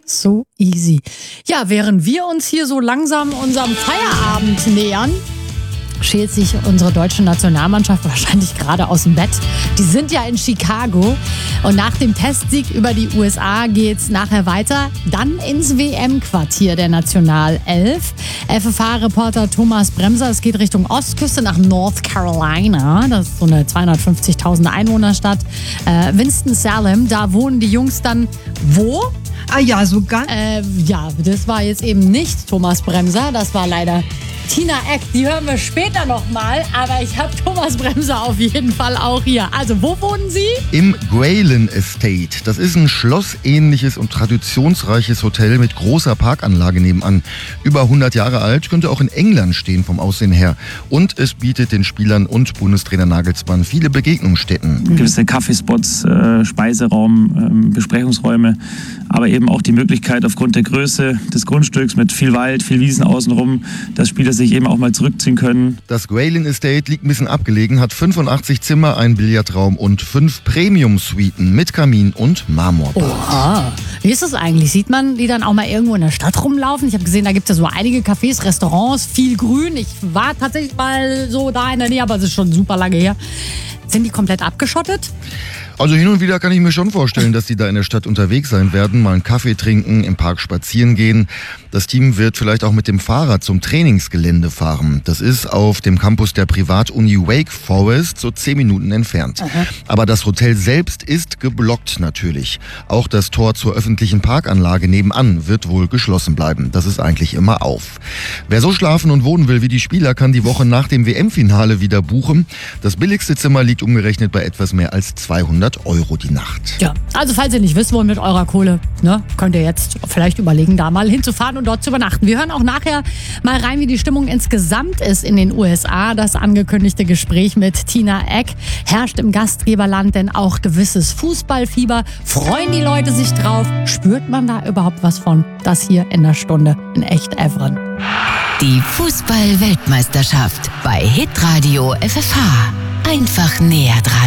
So easy. Ja, während wir uns hier so langsam unserem Feierabend nähern, schält sich unsere deutsche Nationalmannschaft wahrscheinlich gerade aus dem Bett. Die sind ja in Chicago und nach dem Testsieg über die USA geht's nachher weiter, dann ins WM-Quartier der Nationalelf. FFH-Reporter Thomas Bremser, es geht Richtung Ostküste nach North Carolina. Das ist so eine 250.000 Einwohnerstadt. Winston-Salem, da wohnen die Jungs dann wo? Ah ja, sogar. Ja, das war jetzt eben nicht Thomas Bremser, das war leider Tina Eck. Die hören wir später nochmal, aber ich habe Thomas Bremser auf jeden Fall auch hier. Also, wo wohnen Sie? Im Grayling Estate. Das ist ein schlossähnliches und traditionsreiches Hotel mit großer Parkanlage nebenan. Über 100 Jahre alt, könnte auch in England stehen vom Aussehen her. Und es bietet den Spielern und Bundestrainer Nagelsmann viele Begegnungsstätten. Gewisse Kaffeespots, Speiseraum, Besprechungsräume, aber eben auch die Möglichkeit aufgrund der Größe des Grundstücks mit viel Wald, viel Wiesen außenrum, dass Spieler sich eben auch mal zurückziehen können. Das Grayling Estate liegt ein bisschen abgelegen, hat 85 Zimmer, einen Billardraum und 5 Premium-Suiten mit Kamin und Marmorbad. Oha. Wie ist das eigentlich? Sieht man die dann auch mal irgendwo in der Stadt rumlaufen? Ich habe gesehen, da gibt es ja so einige Cafés, Restaurants, viel Grün. Ich war tatsächlich mal so da in der Nähe, aber es ist schon super lange her. Sind die komplett abgeschottet? Also hin und wieder kann ich mir schon vorstellen, dass die da in der Stadt unterwegs sein werden, mal einen Kaffee trinken, im Park spazieren gehen. Das Team wird vielleicht auch mit dem Fahrrad zum Trainingsgelände fahren. Das ist auf dem Campus der Privatuni Wake Forest, so 10 Minuten entfernt. Aha. Aber das Hotel selbst ist geblockt natürlich. Auch das Tor zur öffentlichen Parkanlage nebenan wird wohl geschlossen bleiben. Das ist eigentlich immer auf. Wer so schlafen und wohnen will wie die Spieler, kann die Woche nach dem WM-Finale wieder buchen. Das billigste Zimmer liegt umgerechnet bei etwas mehr als 200 € die Nacht. Ja, also falls ihr nicht wisst, wo mit eurer Kohle, ne, könnt ihr jetzt vielleicht überlegen, da mal hinzufahren und dort zu übernachten. Wir hören auch nachher mal rein, wie die Stimmung insgesamt ist in den USA. Das angekündigte Gespräch mit Tina Eck herrscht im Gastgeberland denn auch gewisses Fußballfieber. Freuen die Leute sich drauf? Spürt man da überhaupt was von? Das hier in der Stunde in Echt Evren. Die Fußball-Weltmeisterschaft bei Hitradio FFH. Einfach näher dran.